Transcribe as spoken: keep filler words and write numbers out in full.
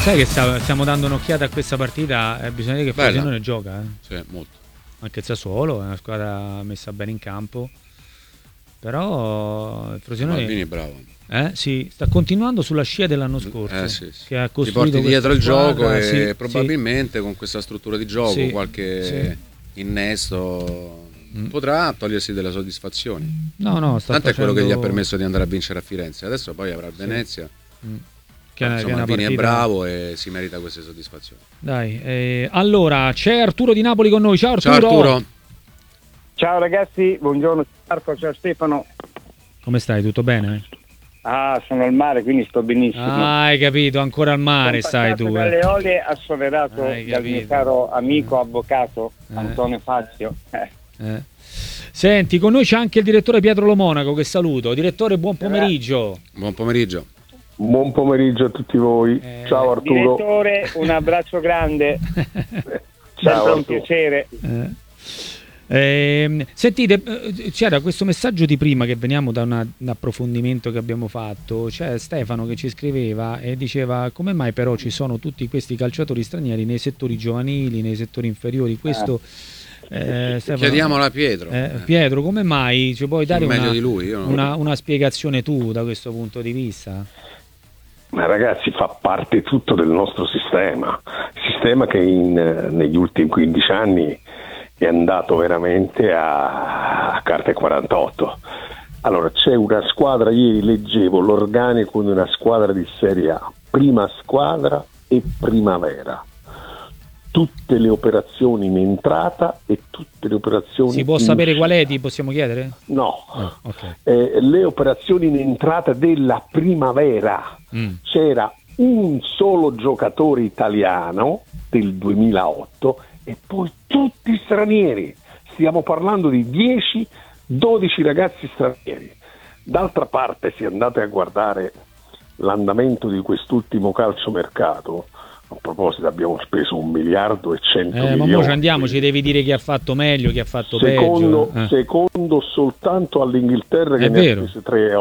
sai che sta, stiamo dando un'occhiata a questa partita, eh, bisogna dire che Bella. Frosinone gioca, eh. Sì, molto. Anche il Sassuolo è una squadra messa bene in campo, però il Frosinone Maldini è bravo. eh, sì, sta continuando sulla scia dell'anno scorso, Eh, sì, sì. che ha Ti costruito porti dietro il questa gioco squadra, e sì, probabilmente con questa struttura di gioco Sì, qualche sì. innesto Mm. potrà togliersi delle soddisfazioni. sì. No, no, sta Tanto è quello che gli ha facendo- permesso di andare a vincere a Firenze. Adesso poi avrà Venezia. Mm. Che è una- che è Insomma, una Vini è partita- bravo e si merita queste soddisfazioni. Dai, eh, allora c'è Arturo di Napoli con noi. Ciao Arturo. Ciao Arturo. Ciao ragazzi, buongiorno Marco, ciao Stefano. Come stai? Tutto bene? Ah, sono al mare, quindi sto benissimo. Ah, hai capito, ancora al mare Sono stai passato tu. dalle Eh. olie assoverato Hai dal mio capito. caro amico avvocato Eh. Antonio Fazio. Eh. Eh. Senti, con noi c'è anche il direttore Pietro Lo Monaco, che saluto. Direttore, buon pomeriggio. Buon pomeriggio. Buon pomeriggio a tutti voi. Eh, Ciao Arturo. Direttore, un abbraccio grande, Ciao sempre un Arturo. piacere. Eh. Ehm, sentite, eh, c'era questo messaggio di prima che veniamo da una- un approfondimento che abbiamo fatto. C'è Stefano che ci scriveva e diceva: come mai però ci sono tutti questi calciatori stranieri nei settori giovanili, nei settori inferiori? Questo eh, Stefano, Chiediamolo a Pietro. eh, Pietro, come mai? Ci puoi dare meglio una, di lui, io non- una, una spiegazione tu da questo punto di vista? Ma ragazzi, fa parte tutto del nostro sistema, sistema che in, eh, negli ultimi quindici anni è andato veramente a, a carte quarantotto. Allora, c'è una squadra, ieri leggevo l'organico di una squadra di Serie A, prima squadra e primavera. Tutte le operazioni in entrata e tutte le operazioni Si può in sapere uscita. qual è? Ti possiamo chiedere? No, Ah, ok. eh, le operazioni in entrata della primavera. Mm. C'era un solo giocatore italiano del duemilaotto e poi tutti stranieri. Stiamo parlando di dieci dodici ragazzi stranieri. D'altra parte, se andate a guardare l'andamento di quest'ultimo calciomercato, a proposito abbiamo speso un miliardo e cento Eh, ma milioni. mo ci andiamo, ci devi dire chi ha fatto meglio, chi ha fatto Secondo, peggio. Eh. secondo soltanto all'Inghilterra che È ne vero. ha spese tre